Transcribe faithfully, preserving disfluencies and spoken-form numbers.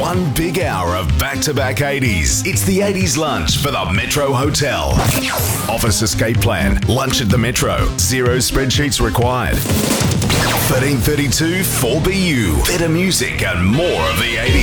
One big hour of back-to-back eighties. It's the eighties lunch for the Metro Hotel. Office escape plan. Lunch at the Metro. Zero spreadsheets required. thirteen thirty-two four B U. Better music and more of the eighties.